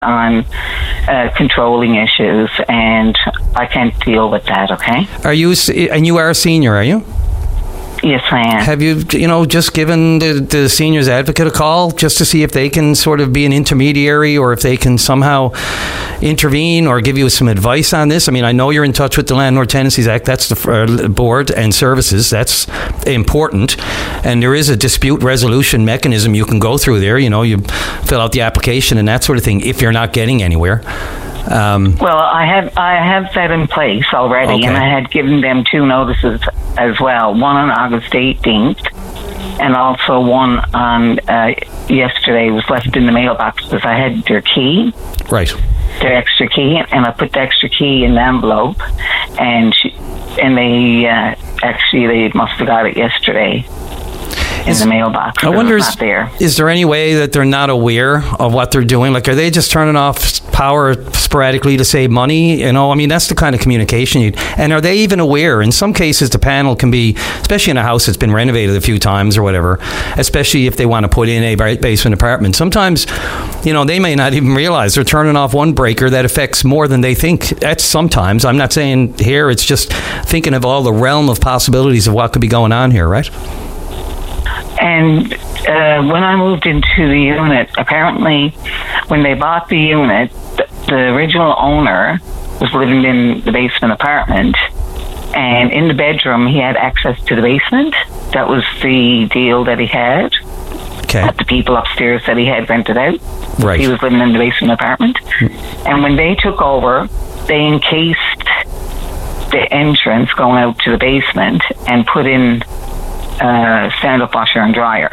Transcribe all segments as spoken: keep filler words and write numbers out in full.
on uh, controlling issues, and I can't deal with that. Okay. Are you? And you are a senior, are you? Yes, I am. Have you, you know, just given the, the Seniors Advocate a call just to see if they can sort of be an intermediary, or if they can somehow intervene or give you some advice on this? I mean, I know you're in touch with the Landlord Tenancies Act. That's the uh, board and services. That's important. And there is a dispute resolution mechanism you can go through there. You know, you fill out the application and that sort of thing if you're not getting anywhere. Um, well, I have I have that in place already, okay. and I had given them two notices as well. One on August eighteenth, and also one on uh, yesterday. It was left in the mailbox because I had their key, right? Their extra key, and I put the extra key in the envelope, and she, and they uh, actually they must have got it yesterday. In is, the mailbox. I wonder, is there. is there any way that they're not aware of what they're doing? Like, are they just turning off power sporadically to save money? You know, I mean, that's the kind of communication you. And are they even aware? In some cases, the panel can be, especially in a house that's been renovated a few times or whatever, especially if they want to put in a basement apartment. Sometimes, you know, they may not even realize they're turning off one breaker that affects more than they think. That's sometimes. I'm not saying here. It's just thinking of all the realm of possibilities of what could be going on here, right? And uh, when I moved into the unit, apparently when they bought the unit, the, the original owner was living in the basement apartment, and in the bedroom he had access to the basement. That was the deal that he had. Okay. At the people upstairs that he had rented out. Right. He was living in the basement apartment. Mm. And when they took over, they encased the entrance going out to the basement and put in Uh, stand-up washer and dryer.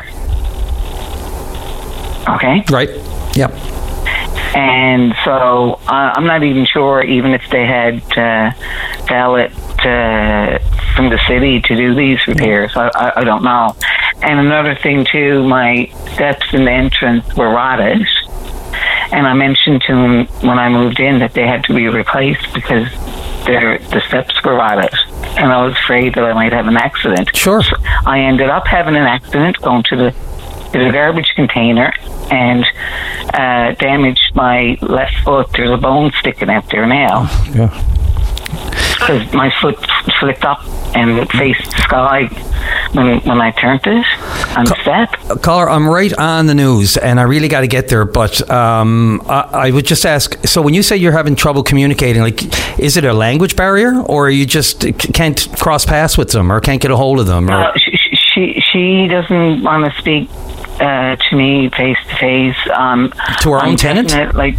Okay? Right. Yep. And so uh, I'm not even sure even if they had uh, ballot uh, from the city to do these repairs. I, I, I don't know. And another thing, too, my steps in the entrance were rotted. And I mentioned to them when I moved in that they had to be replaced because their, the steps were rotted. And I was afraid that I might have an accident. Sure. So I ended up having an accident, going to the, to the garbage container, and uh, damaged my left foot. There's a bone sticking out there now. Yeah. Because my foot flipped up and faced the sky when when I turned it on the step. Caller, I'm right on the news, and I really got to get there, but um, I, I would just ask, so when you say you're having trouble communicating, like, is it a language barrier, or you just can't cross paths with them, or can't get a hold of them? Or? Uh, she, she, she doesn't want to speak uh, to me face-to-face. Um, to her own tenant? Like,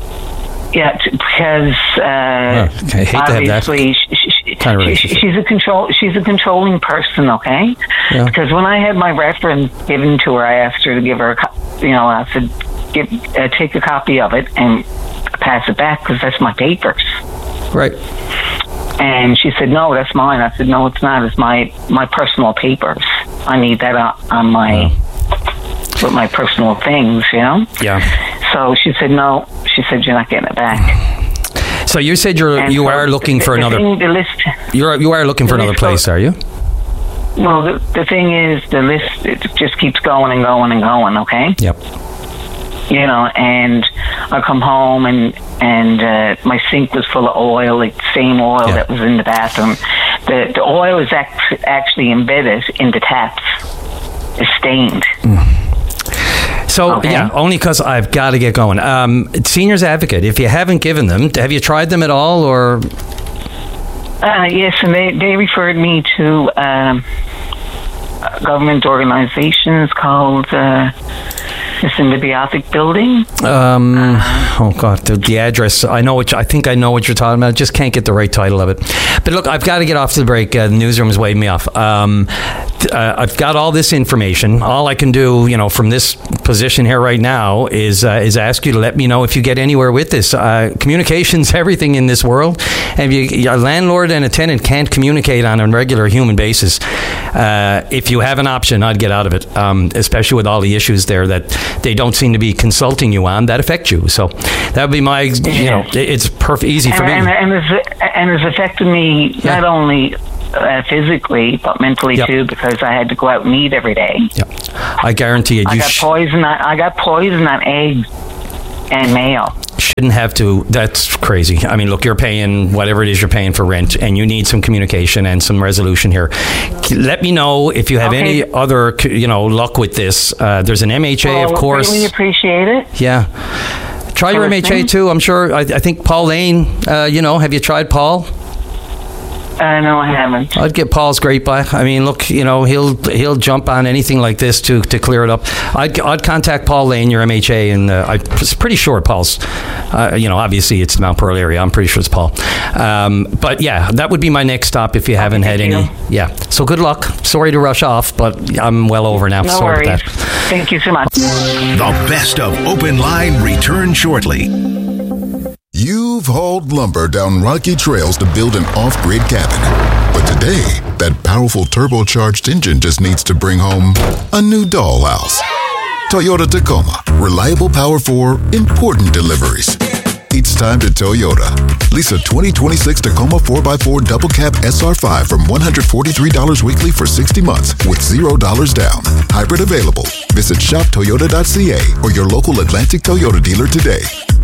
yeah, t- because uh, oh, okay. I hate obviously to have that. She, she, kind of she, she's a control. She's a controlling person. Okay, yeah. Because when I had my reference given to her, I asked her to give her, a co- you know, I said, give, uh, take a copy of it and pass it back because that's my papers. Right. And she said, no, that's mine. I said, no, it's not. It's my my personal papers. I need that on, on my yeah. with my personal things. You know. Yeah. So she said, no. She said, you're not getting it back. So you said you're and you so are looking for the another. Thing, the list, you're you are looking for another place, are you? Well, the, the thing is, the list it just keeps going and going and going. Okay. Yep. You know, and I come home and and uh, my sink was full of oil, like the same oil yeah. that was in the bathroom. The the oil is act- actually embedded in the taps. It's stained. Mm. So, okay. yeah, only because I've got to get going. Um, Seniors Advocate, if you haven't given them, have you tried them at all, or? Uh, yes, and they, they referred me to um, a government organizations called uh, the Symbiotic Building. Um, uh, oh, God, the, the address. I know what you, I think I know what you're talking about. I just can't get the right title of it. But look, I've got to get off to the break. Uh, the newsroom is waving me off. Um, uh, I've got all this information. All I can do, you know, from this position here right now is uh, is ask you to let me know if you get anywhere with this. Uh, communication's everything in this world. And if you, a landlord and a tenant can't communicate on a regular human basis, uh, if you have an option, I'd get out of it, um, especially with all the issues there that they don't seem to be consulting you on that affect you. So that would be my, you know, it's perfect, easy for and, me. And, and, it's, and it's affected me yeah. not only uh, physically, but mentally yep. too, because I had to go out and eat every day. Yep. I guarantee it. I you got sh- poison. On, I got poison on eggs and mayo. shouldn't have to. That's crazy. I mean, look, you're paying whatever it is you're paying for rent, and you need some communication and some resolution here. Let me know if you have Okay. any other, you know, luck with this. Uh, there's an M H A, Well, of course. Really appreciate it. Yeah. Try your M H A too. I'm sure. I, I think Paul Lane. Uh, you know, have you tried Paul? Uh, no, I haven't. I'd get Paul's great back. I mean, look, you know, he'll he'll jump on anything like this to, to clear it up. I'd, I'd contact Paul Lane, your M H A, and uh, I'm pretty sure Paul's, uh, you know, obviously it's the Mount Pearl area. I'm pretty sure it's Paul. Um, but yeah, that would be my next stop if you haven't had Thank any. you. Yeah. So good luck. Sorry to rush off, but I'm well over now. No Sorry worries. about that. Thank you so much. The best of Open Line return shortly. You've hauled lumber down rocky trails to build an off-grid cabin. But today, that powerful turbocharged engine just needs to bring home a new dollhouse. Toyota Tacoma. Reliable power for important deliveries. It's time to Toyota. Lease a twenty twenty-six Tacoma four by four Double Cab S R five from one hundred forty-three dollars weekly for sixty months with zero dollars down. Hybrid available. Visit shop toyota dot c a or your local Atlantic Toyota dealer today.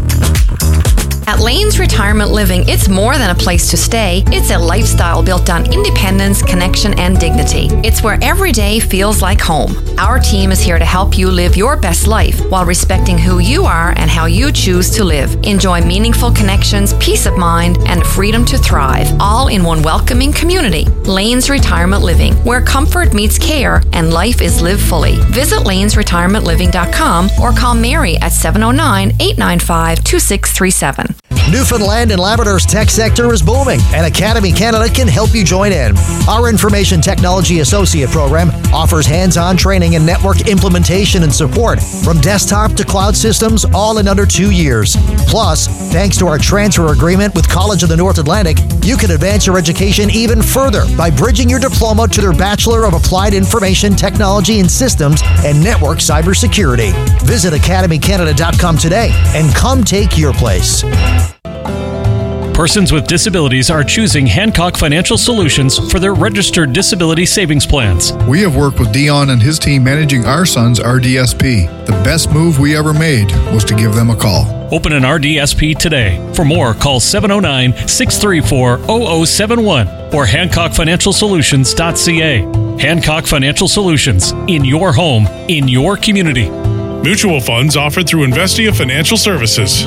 At Lane's Retirement Living, it's more than a place to stay. It's a lifestyle built on independence, connection, and dignity. It's where every day feels like home. Our team is here to help you live your best life while respecting who you are and how you choose to live. Enjoy meaningful connections, peace of mind, and freedom to thrive, all in one welcoming community. Lane's Retirement Living, where comfort meets care and life is lived fully. Visit lanes retirement living dot com or call Mary at seven oh nine, eight nine five, two six three seven. Newfoundland and Labrador's tech sector is booming, and Academy Canada can help you join in. Our Information Technology Associate program offers hands-on training and network implementation and support from desktop to cloud systems, all in under two years. Plus, thanks to our transfer agreement with College of the North Atlantic, you can advance your education even further by bridging your diploma to their Bachelor of Applied Information Technology and Systems and Network Cybersecurity. Visit academy canada dot com today and come take your place. Persons with disabilities are choosing Hancock Financial Solutions for their registered disability savings plans. We have worked with Dion and his team managing our son's R D S P. The best move we ever made was to give them a call. Open an R D S P today. For more, call seven oh nine, six three four, zero zero seven one or hancock financial solutions dot c a. Hancock Financial Solutions. In your home, in your community. Mutual funds offered through Investia Financial Services.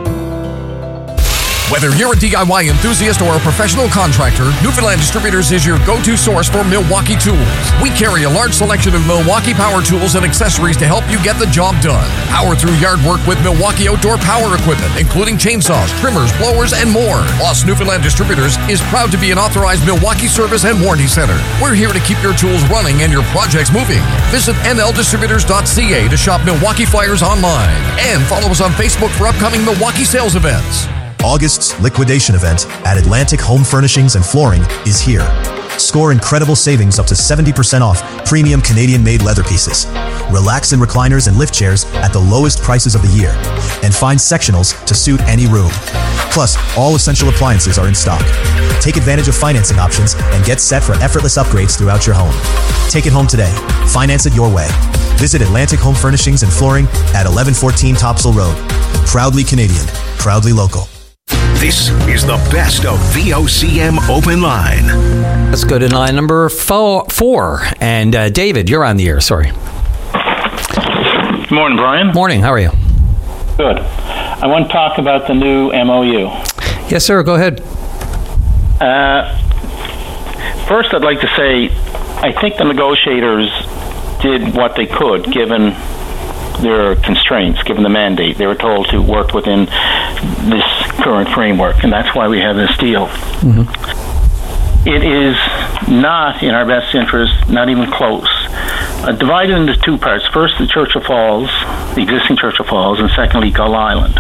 Whether you're a D I Y enthusiast or a professional contractor, Newfoundland Distributors is your go-to source for Milwaukee tools. We carry a large selection of Milwaukee power tools and accessories to help you get the job done. Power through yard work with Milwaukee outdoor power equipment, including chainsaws, trimmers, blowers, and more. Plus, Newfoundland Distributors is proud to be an authorized Milwaukee service and warranty center. We're here to keep your tools running and your projects moving. Visit n l distributors dot c a to shop Milwaukee flyers online. And follow us on Facebook for upcoming Milwaukee sales events. August's liquidation event at Atlantic Home Furnishings and Flooring is here. Score incredible savings up to seventy percent off premium Canadian-made leather pieces. Relax in recliners and lift chairs at the lowest prices of the year. And find sectionals to suit any room. Plus, all essential appliances are in stock. Take advantage of financing options and get set for effortless upgrades throughout your home. Take it home today. Finance it your way. Visit Atlantic Home Furnishings and Flooring at eleven fourteen Topsail Road. Proudly Canadian. Proudly local. This is the best of V O C M Open Line. Let's go to line number four. four. And uh, David, you're on the air. Sorry. Good morning, Brian. Morning. How are you? Good. I want to talk about the new M O U. Yes, sir. Go ahead. Uh, first, I'd like to say I think the negotiators did what they could, given their constraints, given the mandate. They were told to work within this current framework, and that's why we have this deal. Mm-hmm. It is not in our best interest, not even close. Uh, divided into two parts. First, the Churchill Falls, the existing Churchill Falls, and secondly, Gull Island.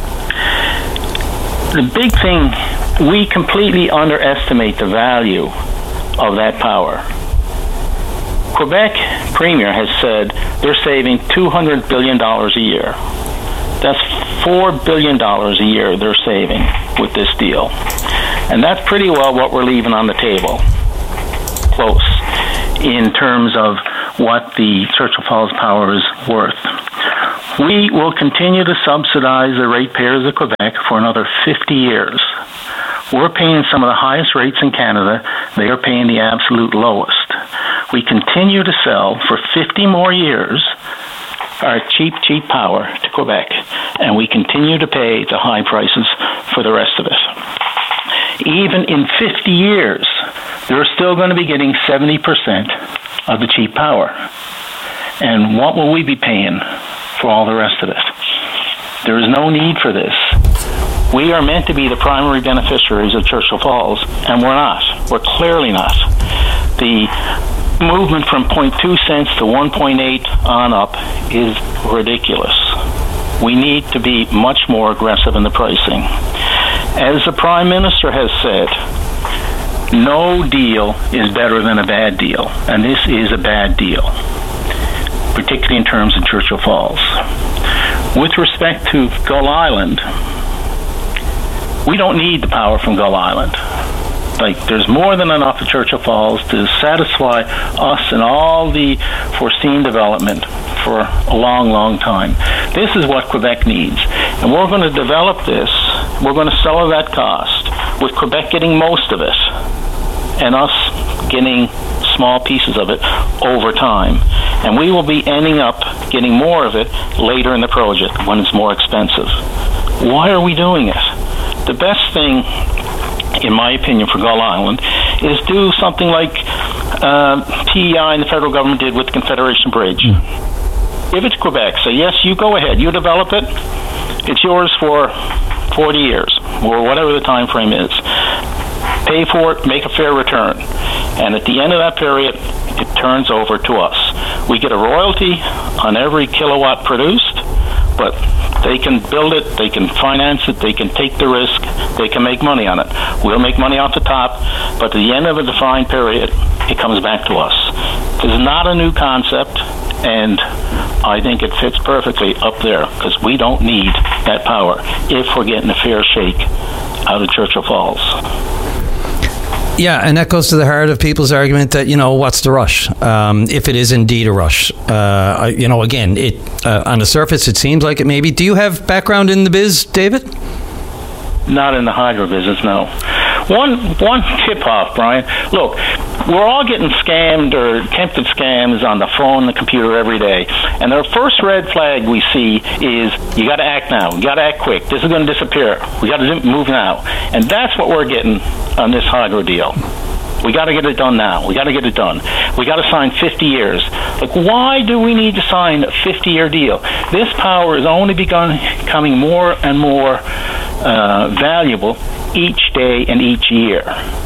The big thing, we completely underestimate the value of that power. Quebec Premier has said they're saving two hundred billion dollars a year. That's four billion dollars a year they're saving with this deal. And that's pretty well what we're leaving on the table. Close. In terms of what the Churchill Falls power is worth. We will continue to subsidize the ratepayers of Quebec for another fifty years. We're paying some of the highest rates in Canada. They are paying the absolute lowest. We continue to sell for fifty more years our cheap, cheap power to Quebec, and we continue to pay the high prices for the rest of it. Even in fifty years, they're still going to be getting seventy percent of the cheap power. And what will we be paying for all the rest of it? There is no need for this. We are meant to be the primary beneficiaries of Churchill Falls, and we're not. We're clearly not. The movement from zero point two cents to one point eight on up is ridiculous. We need to be much more aggressive in the pricing. As the Prime Minister has said, no deal is better than a bad deal, and this is a bad deal, particularly in terms of Churchill Falls. With respect to Gull Island, we don't need the power from Gull Island. Like, there's more than enough at Churchill Falls to satisfy us and all the foreseen development for a long, long time. This is what Quebec needs. And we're going to develop this. We're going to sell at that cost, with Quebec getting most of it and us getting small pieces of it over time. And we will be ending up getting more of it later in the project when it's more expensive. Why are we doing it? The best thing, in my opinion, for Gull Island is do something like uh, P E I and the federal government did with the Confederation Bridge. Mm. Give it to Quebec. Say, yes, you go ahead. You develop it. It's yours for forty years, or whatever the time frame is. Pay for it, make a fair return. And at the end of that period, it turns over to us. We get a royalty on every kilowatt produced, but they can build it, they can finance it, they can take the risk, they can make money on it. We'll make money off the top, but at the end of a defined period, it comes back to us. This is not a new concept, and I think it fits perfectly up there, because we don't need that power if we're getting a fair shake out of Churchill Falls. Yeah, and that goes to the heart of people's argument that, you know, what's the rush? Um, if it is indeed a rush. Uh, you know, again, it uh, on the surface, it seems like it may be. Do you have background in the biz, David? Not in the hydro business, no. One one tip-off, Brian. Look, we're all getting scammed or attempted scams on the phone and the computer every day. And the first red flag we see is, you got to act now. You got to act quick. This is going to disappear. We got to move now. And that's what we're getting on this hydro deal. We got to get it done now. We got to get it done. We got to sign fifty years. Like, why do we need to sign a fifty-year deal? This power is only becoming more and more uh, valuable each day and each year.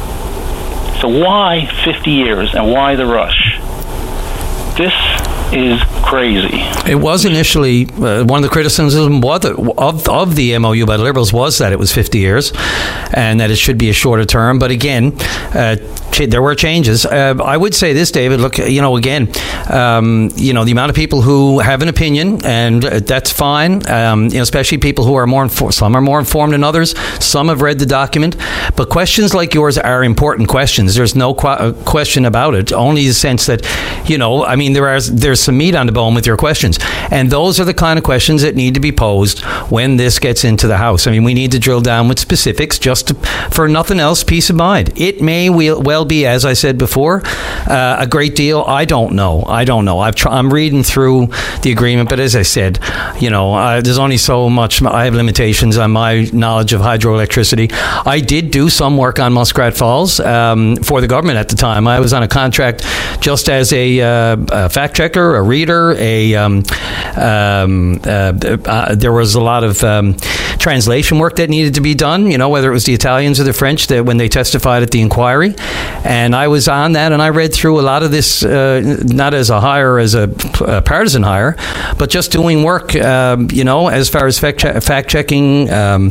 So why fifty years, and why the rush? This is crazy. It was initially, uh, one of the criticisms of, of the M O U by the Liberals was that it was fifty years and that it should be a shorter term. But again, uh, there were changes. Uh, I would say this, David, look, you know, again, um, you know, the amount of people who have an opinion, and that's fine, um, you know, especially people who are more informed. Some are more informed than others. Some have read the document. But questions like yours are important questions. There's no qu- question about it, only the sense that, you know, I mean, there are there's some meat on the bone with your questions. And those are the kind of questions that need to be posed when this gets into the House. I mean, we need to drill down with specifics just to, for nothing else, peace of mind. It may well be, as I said before, uh, a great deal. I don't know. I don't know. I've tr- I'm reading through the agreement, but as I said, you know, uh, there's only so much. I have limitations on my knowledge of hydroelectricity. I did do some work on Muskrat Falls um, for the government at the time. I was on a contract just as a, uh, a fact checker, a reader, a um, um, uh, uh, there was a lot of um, translation work that needed to be done, you know, whether it was the Italians or the French, that when they testified at the inquiry. And I was on that, and I read through a lot of this, uh, not as a hire, as a, a partisan hire, but just doing work, um, you know, as far as fact, che- fact checking um,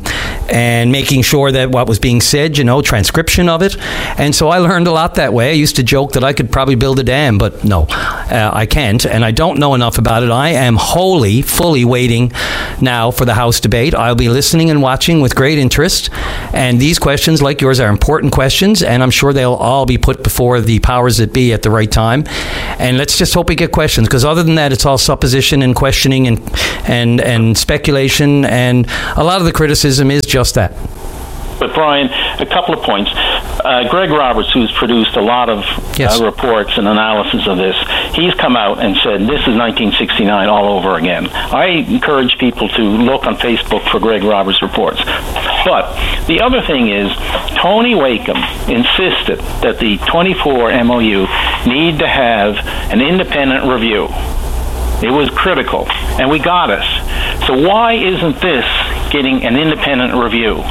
and making sure that what was being said, you know, transcription of it. And so I learned a lot that way. I used to joke that I could probably build a dam, but no, uh, I can't, and I don't know enough about it. I am wholly, fully waiting now for the House debate. I'll be listening and watching with great interest, and these questions, like yours, are important questions, and I'm sure they'll all be put before the powers that be at the right time. And let's just hope we get questions, because other than that, it's all supposition and questioning and and and speculation, and a lot of the criticism is just that. But Brian, a couple of points. Uh, Greg Roberts, who's produced a lot of yes. uh, reports and analysis of this, he's come out and said this is nineteen sixty-nine all over again. I encourage people to look on Facebook for Greg Roberts reports. But the other thing is, Tony Wakeham insisted that the twenty-four M O U need to have an independent review. It was critical, and we got it. So why isn't this getting an independent review?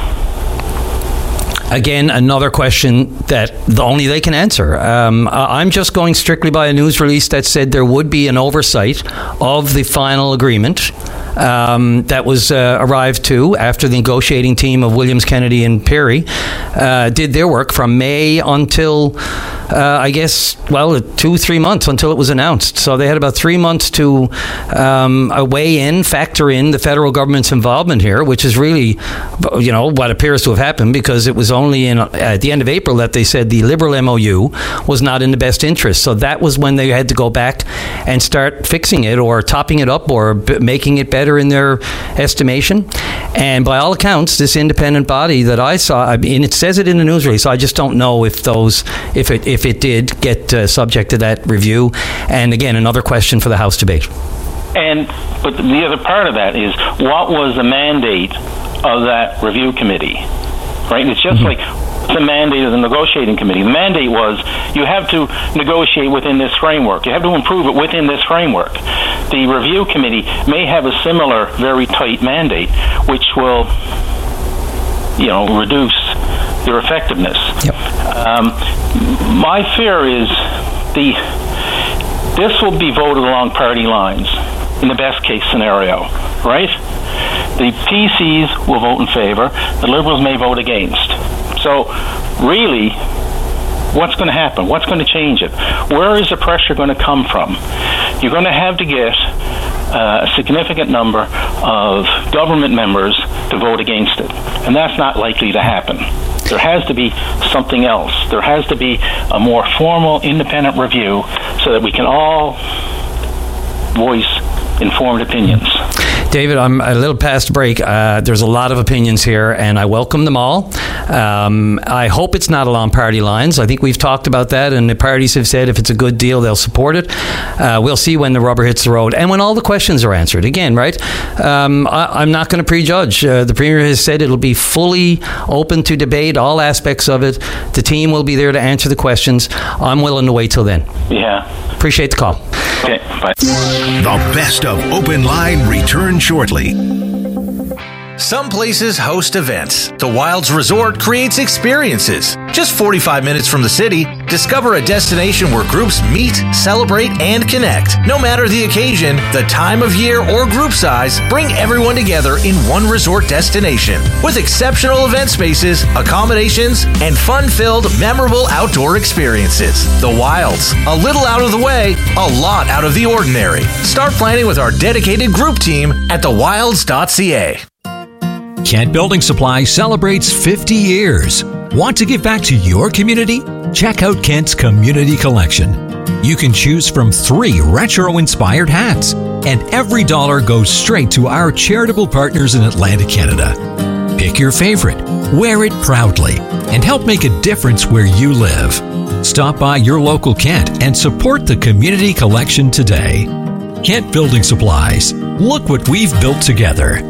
Again, another question that only they can answer. Um, I'm just going strictly by a news release that said there would be an oversight of the final agreement um, that was uh, arrived to after the negotiating team of Williams, Kennedy, and Perry uh, did their work from May until, uh, I guess, well, two, three months until it was announced. So they had about three months to um, weigh in, factor in the federal government's involvement here, which is really, you know, what appears to have happened, because it was only in, at the end of April that they said the Liberal M O U was not in the best interest. So that was when they had to go back and start fixing it or topping it up or b- making it better in their estimation. And by all accounts, this independent body that I saw, I mean, it says it in the news release. I just don't know if those, if it if it did get uh, subject to that review. And again, another question for the House debate. And but the other part of that is, what was the mandate of that review committee? Right? It's just mm-hmm. like the mandate of the negotiating committee. The mandate was you have to negotiate within this framework. You have to improve it within this framework. The review committee may have a similar very tight mandate, which will, you know, reduce their effectiveness. Yep. Um, my fear is the this will be voted along party lines in the best case scenario, right? The P Cs will vote in favor. The Liberals may vote against. So, really, what's going to happen? What's going to change it? Where is the pressure going to come from? You're going to have to get uh, a significant number of government members to vote against it. And that's not likely to happen. There has to be something else. There has to be a more formal, independent review so that we can all voice informed opinions. David, I'm a little past break. Uh, there's a lot of opinions here, and I welcome them all. Um, I hope it's not along party lines. I think we've talked about that, and the parties have said if it's a good deal, they'll support it. Uh, we'll see when the rubber hits the road and when all the questions are answered. Again, right? Um, I, I'm not going to prejudge. Uh, the Premier has said it'll be fully open to debate, all aspects of it. The team will be there to answer the questions. I'm willing to wait till then. Yeah. Appreciate the call. Okay, bye. The best of Open Line returns shortly. Some places host events. The Wilds Resort creates experiences. Just forty-five minutes from the city, discover a destination where groups meet, celebrate, and connect. No matter the occasion, the time of year, or group size, bring everyone together in one resort destination. With exceptional event spaces, accommodations, and fun-filled, memorable outdoor experiences. The Wilds. A little out of the way, a lot out of the ordinary. Start planning with our dedicated group team at the wilds dot c a. Kent Building Supply celebrates fifty years. Want to give back to your community? Check out Kent's Community Collection. You can choose from three retro-inspired hats, and every dollar goes straight to our charitable partners in Atlantic Canada. Pick your favorite, wear it proudly, and help make a difference where you live. Stop by your local Kent and support the Community Collection today. Kent Building Supplies. Look what we've built together.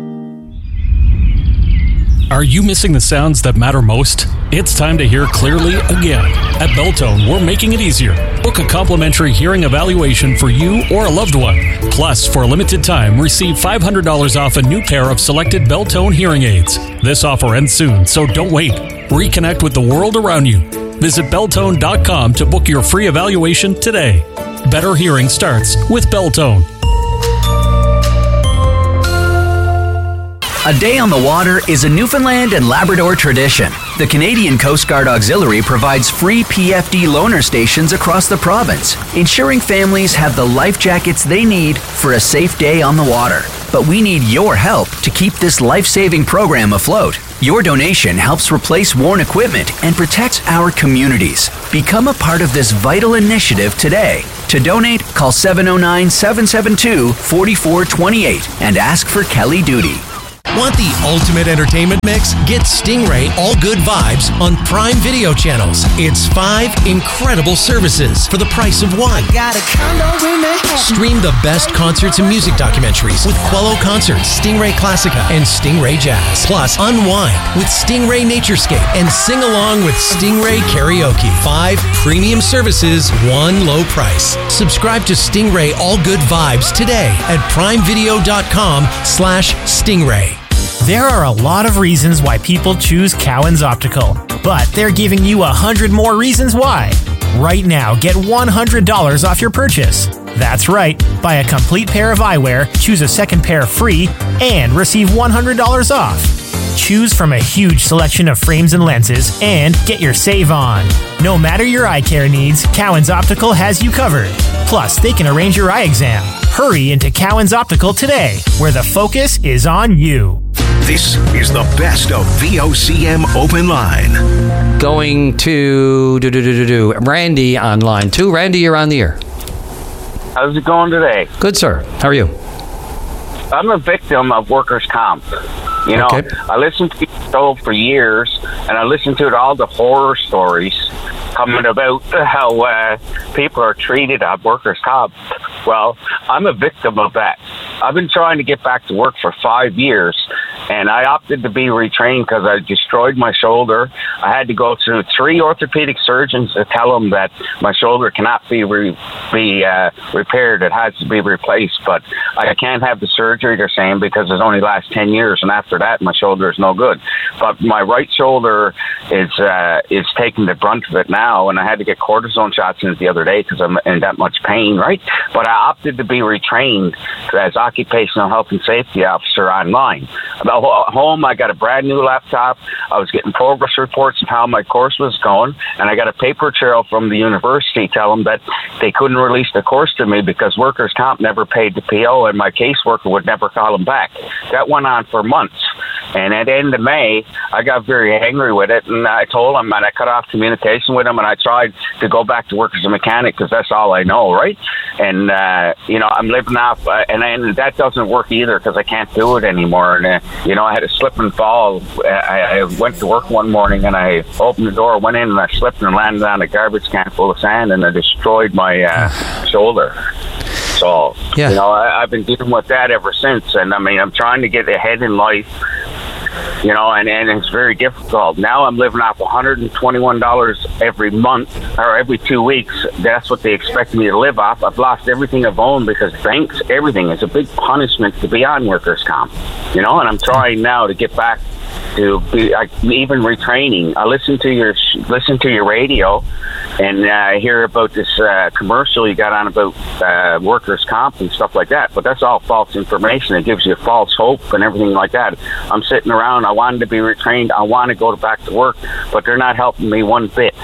Are you missing the sounds that matter most? It's time to hear clearly again. At Beltone, we're making it easier. Book a complimentary hearing evaluation for you or a loved one. Plus, for a limited time, receive five hundred dollars off a new pair of selected Beltone hearing aids. This offer ends soon, so don't wait. Reconnect with the world around you. Visit Beltone dot com to book your free evaluation today. Better hearing starts with Beltone. A day on the water is a Newfoundland and Labrador tradition. The Canadian Coast Guard Auxiliary provides free P F D loaner stations across the province, ensuring families have the life jackets they need for a safe day on the water. But we need your help to keep this life-saving program afloat. Your donation helps replace worn equipment and protects our communities. Become a part of this vital initiative today. To donate, call seven oh nine, seven seven two, four four two eight and ask for Kelly Duty. Want the ultimate entertainment mix? Get Stingray All Good Vibes on Prime Video channels. It's five incredible services for the price of one. Got a condo in Manhattan. Stream the best concerts and music documentaries with Quello Concerts, Stingray Classica, and Stingray Jazz. Plus, unwind with Stingray Naturescape and sing along with Stingray Karaoke. Five premium services, one low price. Subscribe to Stingray All Good Vibes today at primevideo.com slash Stingray. There are a lot of reasons why people choose Cowan's Optical, but they're giving you a hundred more reasons why. Right now, get one hundred dollars off your purchase. That's right. Buy a complete pair of eyewear, choose a second pair free, and receive one hundred dollars off. Choose from a huge selection of frames and lenses and get your save on. No matter your eye care needs, Cowan's Optical has you covered. Plus, they can arrange your eye exam. Hurry into Cowan's Optical today, where the focus is on you. This is the best of V O C M Open Line. Going to do, do, do, do, do. Randy on line two. Randy, you're on the air. How's it going today? Good, sir. How are you? I'm a victim of workers' comp. You know, okay. I listened to the show for years, and I listened to all the horror stories coming about how uh, people are treated at workers' comp. Well, I'm a victim of that. I've been trying to get back to work for five years, and I opted to be retrained because I destroyed my shoulder. I had to go through three orthopedic surgeons to tell them that my shoulder cannot be re- be uh, repaired. It has to be replaced, but I can't have the surgery, they're saying, because it only lasts ten years, and after that, my shoulder is no good. But my right shoulder is uh, is taking the brunt of it now, and I had to get cortisone shots in it the other day because I'm in that much pain, right? But I opted to be retrained as occupational health and safety officer online. About home, I got a brand new laptop. I was getting progress reports of how my course was going, and I got a paper trail from the university telling them that they couldn't release the course to me because workers' comp never paid the P O, and my caseworker would never call them back. That went on for months. And at the end of May, I got very angry with it, and I told him, and I cut off communication with him, and I tried to go back to work as a mechanic because that's all I know, right? And, uh, you know, I'm living off, uh, and, and that doesn't work either because I can't do it anymore. And, uh, you know, I had a slip and fall. I, I went to work one morning, and I opened the door, went in, and I slipped and landed on a garbage can full of sand, and I destroyed my uh, shoulder. So, yeah. you know, I, I've been dealing with that ever since. And, I mean, I'm trying to get ahead in life. You know, and, and it's very difficult. Now I'm living off one hundred twenty-one dollars every month or every two weeks. That's what they expect me to live off. I've lost everything I've owned because banks, everything is a big punishment to be on workers' comp. You know, and I'm trying now to get back to be I, even retraining. I listen to your listen to your radio, and I uh, hear about this uh, commercial you got on about uh, workers' comp and stuff like that. But that's all false information. It gives you false hope and everything like that. I'm sitting around. I wanted to be retrained. I want to go back to work, but they're not helping me one bit.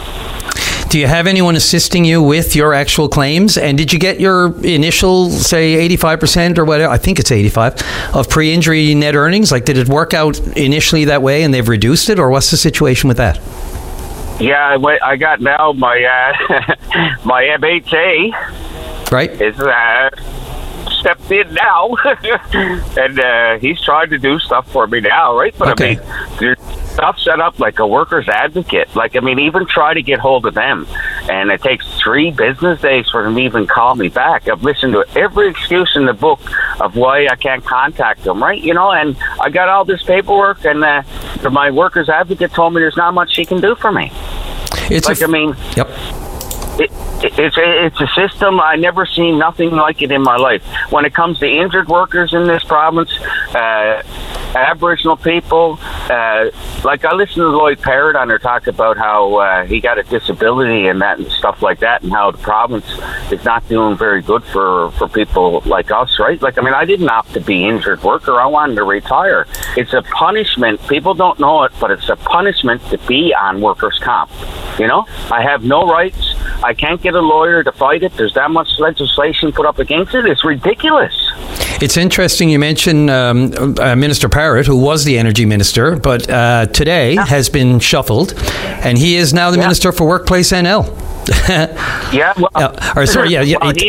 Do you have anyone assisting you with your actual claims? And did you get your initial, say, eighty-five percent or whatever, I think it's eighty-five, of pre-injury net earnings? Like, did it work out initially that way and they've reduced it, or what's the situation with that? Yeah, I, went, I got now my uh, my M H A. Right. Is uh, stepped in now, and uh, he's trying to do stuff for me now, right? But okay. I mean, there's stuff set up like a workers advocate. Like, I mean, even try to get hold of them, and it takes three business days for them to even call me back. I've listened to every excuse in the book of why I can't contact them, right? You know, and I got all this paperwork, and uh, my workers advocate told me there's not much she can do for me. It's like, a f- I mean, yep. It, it's a, it's a system I never seen nothing like it in my life. When it comes to injured workers in this province, uh, Aboriginal people, uh, like I listened to Lloyd Parrott on her talk about how uh, he got a disability and that and stuff like that, and how the province is not doing very good for, for people like us, right? Like, I mean, I didn't opt to be injured worker. I wanted to retire. It's a punishment. People don't know it, but it's a punishment to be on workers' comp. You know, I have no rights. I can't get a lawyer to fight it. There's that much legislation put up against it. It's ridiculous. It's interesting you mentioned um, uh, Minister Parrott, who was the energy minister, but uh, today yeah. has been shuffled, and he is now the yeah. Minister for Workplace N L. yeah, well, uh, or sorry, yeah, yeah. Well, he